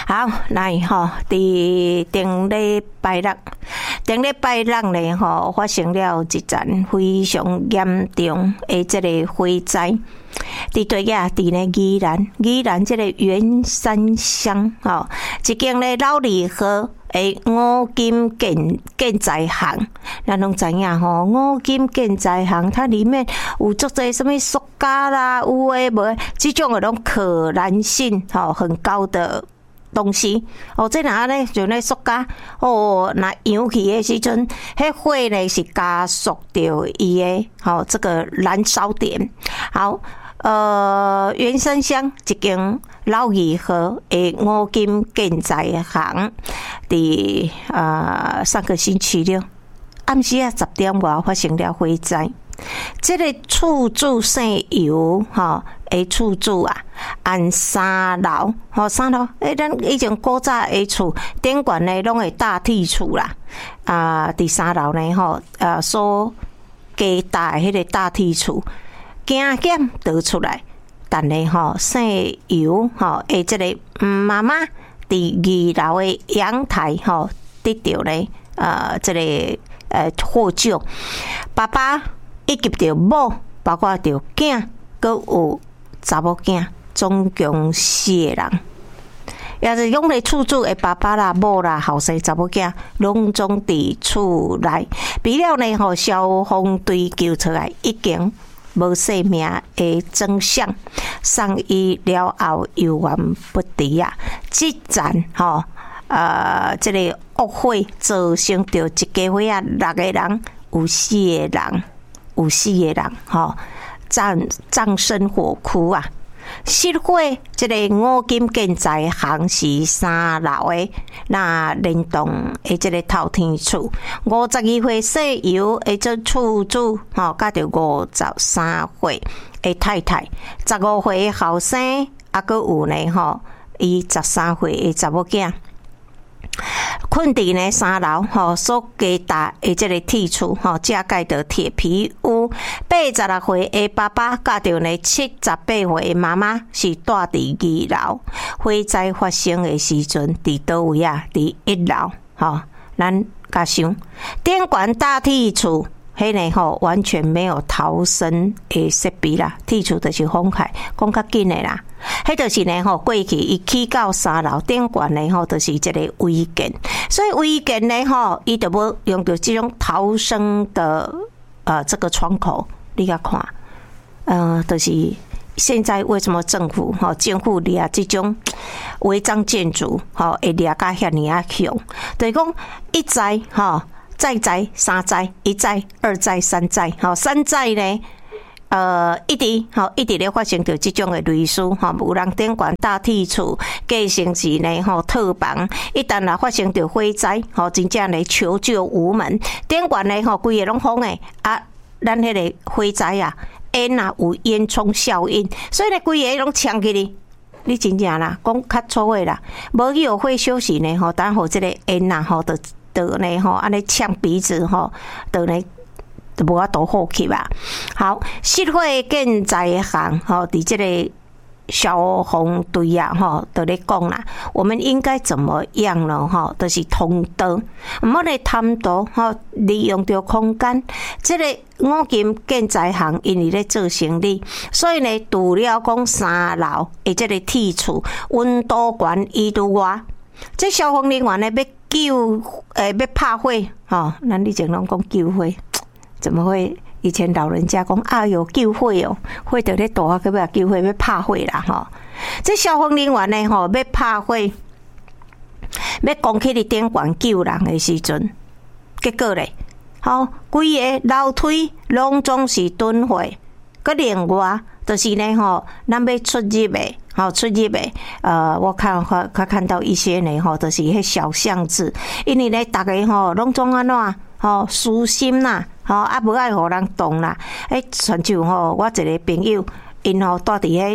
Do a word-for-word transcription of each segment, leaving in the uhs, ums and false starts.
好，来吼，伫顶礼拜六，顶礼拜六呢吼，发生了一件非常严重的这个火灾。伫对呀，伫呢宜兰，宜兰这个员山乡吼，一间呢老二号诶五金建建材行，咱拢知影吼，五金建材行它里面有足侪什么塑胶啦，有诶无，这种诶拢可燃性吼很高的东西哦，这哪咧就咧塑胶哦，那扬起的时阵，迄火呢是加速着伊的吼这个燃烧点。好，呃，员山乡一间老二号的五金建材行，伫呃上个星期六暗时啊十点外发生了火灾。这个厝主姓尤吼，诶厝主啊，按三楼吼三楼，诶，咱以前古早诶厝顶悬呢拢会大铁厝啦，啊，伫三楼呢吼，呃，所加大迄个大铁厝，惊险逃出来，但呢吼姓尤吼，诶，这个妈妈伫二楼诶阳台吼得到呢，呃，这个呃获救，爸爸。以及着某，包括着囝，阁有查某囝，总共四个人。也是用咧厝主的爸爸啦、某啦、后生查某囝，拢总伫厝内。比了呢，吼消防队救出来，已经无生命的真相。送医了后，有缘不治啊！即战吼，呃，这个恶火造成着一家伙啊，六个人，有四个人。有四个人吼，葬葬身火窟啊！失火这个五金建材行是三楼的，那联动的这个透天厝，五十二岁姓尤的这厝主吼，甲着五十三岁的太太，十五岁的后生，啊，阁有呢吼，伊十三岁的查某囝。困伫呢三楼吼，所加大的这个铁厝吼，加盖着铁皮屋。八十六岁的爸爸甲着呢七十八岁的妈妈是住伫二楼。火灾发生的时阵伫倒位啊？伫一楼吼，咱甲想顶悬大铁厝。迄呢吼，完全没有逃生的设备啦，铁厝就是风开，讲较紧的啦。迄就是呢吼，过去伊起到三楼顶悬呢吼，就是这个违建，所以违建呢吼，伊就要用到这种逃生的呃这个窗口，你甲看，呃，就是现在为什么政府吼，政府掠这种违章建筑吼，会掠甲遐尼啊凶，就是讲一再吼。再灾、三灾、一灾、二灾、三灾，好，三灾呢，呃，一直好一直咧发生着这种的类似，哈，有人顶悬大铁厝，继承时呢，吼套房，一旦啊发生着火灾，吼，真正咧求救无门，顶悬呢，吼，规个拢封诶，啊，咱迄个火灾啊，烟啊有烟囱效应，所以呢，规个拢呛起哩。你真正啦，讲较粗话啦，无去有火休息呢，吼，等互这个烟啊，吼，就。的呢吼，安尼呛鼻子吼，的呢都无法度好去吧。好，失火建材行吼，伫这个消防队啊吼，都咧讲啦，我们应该怎么样呢？吼，都、就是通道，毋好咧贪图吼，利用着空间。这个五金建材行因为咧做生意，所以呢，除了讲三楼的这个铁厝温度悬以除外，这消防人员呢要。救诶，要拍火吼，咱以前拢讲救火，怎么会？以前老人家讲啊，有救火哦，火着咧大，个要救火要拍火啦吼。这消防人员呢吼，要拍火，要攻去伫顶悬救人的时阵，结果咧，吼，规个楼梯拢总是蹲火，个另外就是呢吼，咱要出入诶。好出入诶，呃，我看看看看到一些呢，吼，就是迄小巷子，因为咧，大家吼拢总安怎，吼舒心啦，吼啊，无爱互人动啦。诶，像就吼，我一个朋友，因吼住伫迄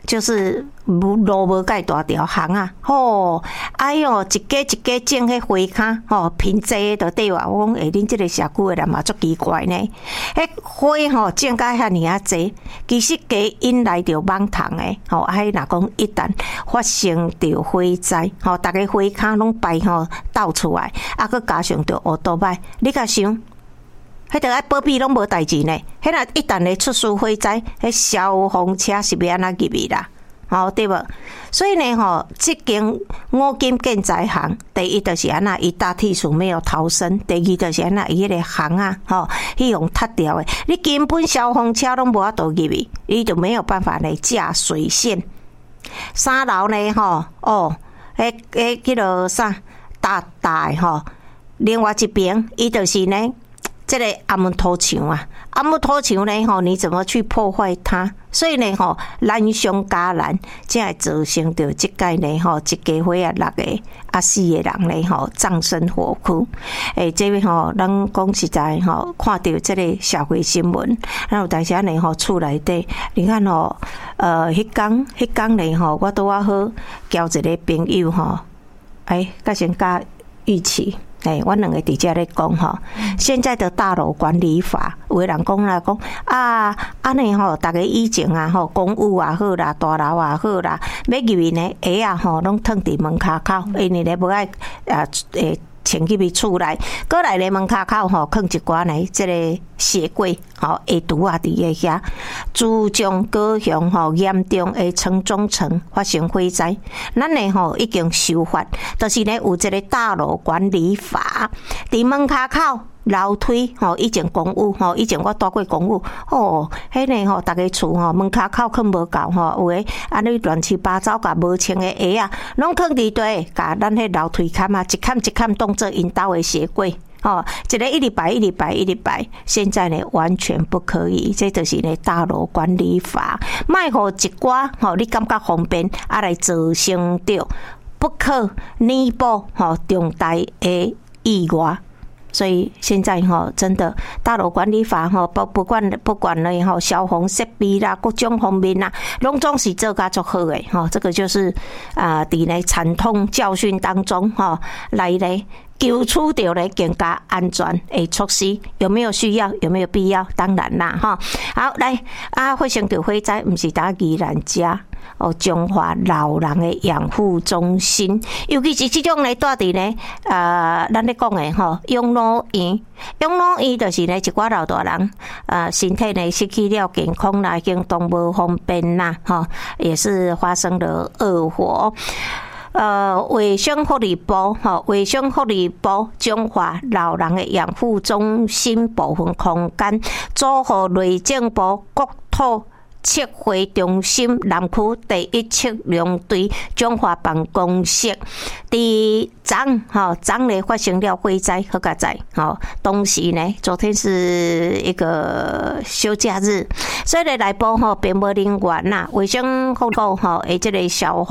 就是路无介大条巷啊，吼，哎哟，一家一家种迄花卡，吼，平济就对话。我讲，诶，恁即个社区诶人嘛，足奇怪呢。迄花吼种甲遐尔啊济，其实加引来着网虫诶，吼，啊，若讲一旦发生着火灾，吼，逐个花卡拢摆吼倒出来，啊，佮加上着乌多摆，你甲想？迄个爱保庇拢无代志呢，迄若一旦咧出事火灾，迄消防车是要安怎入去啦？吼、哦，对无？所以呢，吼，即间五金建材行，第一就是安那伊大体数没有逃生，第二就是安那伊迄个行啊，吼，迄用塌掉的，你根本消防车拢无法度入去，伊就没有办法来架水线。三楼呢，吼，哦，迄迄迄落啥大大的吼，另外一边伊就是呢。这个阿木头墙啊，阿木头墙呢吼，你怎么去破坏它？所以呢吼，难上加难，才会造成着即届呢吼，一家伙啊六个啊四个人呢吼，葬身火窟。诶，这位吼，咱讲实在吼，看到这个社会新闻，然后大家呢吼，厝内底，你看吼，呃，迄天迄天呢吼，我拄啊好交一个朋友吼，哎，甲先甲预期。哎，我两个伫遮咧讲吼，现在的大楼管理法，有的人讲啦讲啊，安尼吼，逐个以前啊吼，公寓也好啦，大楼也好啦，要入去呢，鞋啊吼，拢放伫门骹口，因为咧无爱啊诶。穿入去厝内，过来咧门骹口吼，放一寡呢，即个鞋柜吼，下厨啊伫个遐，珠江高雄吼严重的城中城发生火灾，咱呢吼已经修法，就是呢有一个大楼管理法，伫门骹口。楼梯吼，以前公寓吼，以前我住过公寓，哦，迄个吼，逐个厝吼门骹口放无够吼，有诶安尼乱七八糟，甲无穿诶鞋啊，拢放伫底，甲咱迄楼梯坎啊，一坎一坎当做因兜诶鞋柜。哦，一个一礼拜一礼拜一礼拜，现在呢完全不可以，这就是呢大楼管理法，卖互一寡吼，你感觉方便，啊来造成着不可弥补吼重大诶意外。所以现在哈，真的大楼管理法哈，不不管不管了哈，消防设备啦，各种方面啦，拢总是做甲足好诶哈。这个就是啊，伫咧惨痛教训当中哈，来咧求取到咧更加安全诶措施，有没有需要？有没有必要？当然啦哈。好，来啊，发生着火灾，毋是打宜兰遮。哦，中华老人的养护中心，尤其是这种咧，住伫咧，呃，咱咧讲的吼，养老院，养老院就是咧一寡老大人，呃，身体呢失去了健康啦，行动无方便啦，吼，也是发生了恶火。呃，卫生福利部吼，卫生福利部中华老人的养护中心部分空间，组合内政部国土测绘中心南区第一测量队中华办公室，伫昨吼昨日发生了火灾，好佳哉吼。当时呢，昨天是一个休假日，所以内部吼并无人员呐，卫生福利部吼诶，这个消防。